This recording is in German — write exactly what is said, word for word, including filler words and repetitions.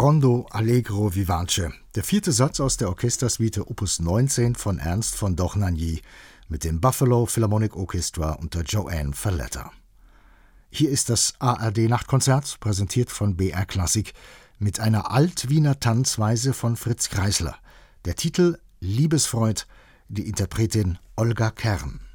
Rondo Allegro Vivace, der vierte Satz aus der Orchestersuite Opus neunzehn von Ernst von Dohnanyi mit dem Buffalo Philharmonic Orchestra unter Joanne Falletta. Hier ist das A R D-Nachtkonzert, präsentiert von B R Klassik, mit einer Alt-Wiener Tanzweise von Fritz Kreisler. Der Titel Liebesfreud, die Interpretin Olga Kern.